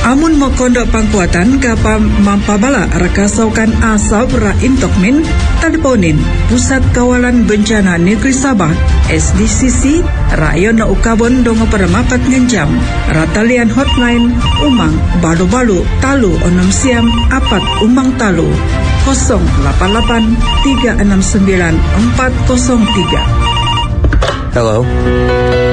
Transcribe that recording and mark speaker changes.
Speaker 1: Amun mokondok pangkuatan kapa mampabala rakasaukan asap ra intokmin teleponin Pusat Kawalan Bencana Negeri Sabah SDCC Rayon Ukabon dongo peremapat ngenjam ratalian hotline umang balu-balu talu onom siam apat umang talu 088 369 403.
Speaker 2: Hello.